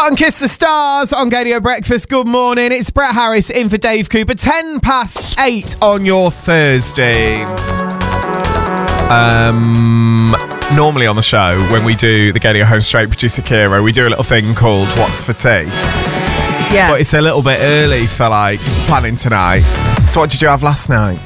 On Kiss the Stars on Gadio Breakfast. Good morning. It's Brett Harris in for Dave Cooper. 8:10 on your Thursday. Normally on the show, when we do the Gadio Home Straight, producer Kira, we do a little thing called What's for Tea. Yeah. But it's a little bit early for planning tonight. So what did you have last night?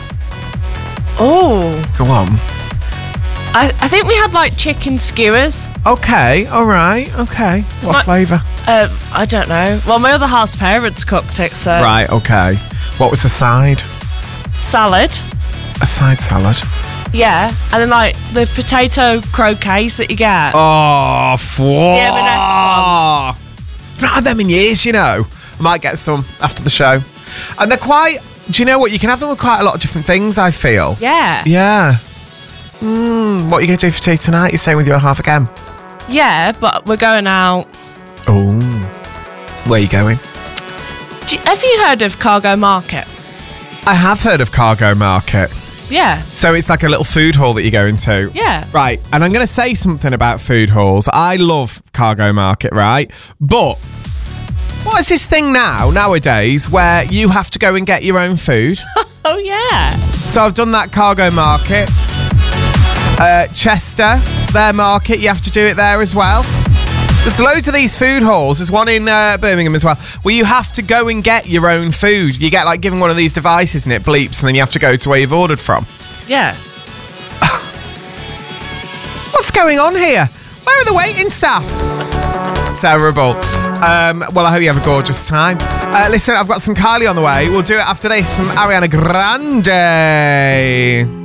Oh. Go on. I think we had chicken skewers. Okay, all right, okay. What flavour? I don't know. Well, my other half's parents cooked it, so. Right, okay. What was the side? Salad. A side salad. Yeah, and then the potato croquets that you get. Oh, Yeah, the next ones. I've not had them in years, you know. I might get some after the show. And they're quite, do you know what? You can have them with quite a lot of different things, I feel. Yeah. Yeah. What are you going to do for tea tonight? You're staying with your half again? Yeah, but we're going out. Oh. Where are you going? Have you heard of Cargo Market? I have heard of Cargo Market. Yeah. So it's like a little food hall that you go into. Yeah. Right, and I'm going to say something about food halls. I love Cargo Market, right? But what is this thing nowadays, where you have to go and get your own food? Oh, yeah. So I've done that Cargo Market. Chester, their market, you have to do it there as well. There's loads of these food halls. There's one in Birmingham as well, where you have to go and get your own food. You get given one of these devices and it bleeps, and then you have to go to where you've ordered from. Yeah. What's going on here? Where are the waiting staff? Terrible. Well, I hope you have a gorgeous time. Listen, I've got some Kylie on the way. We'll do it after this from Ariana Grande.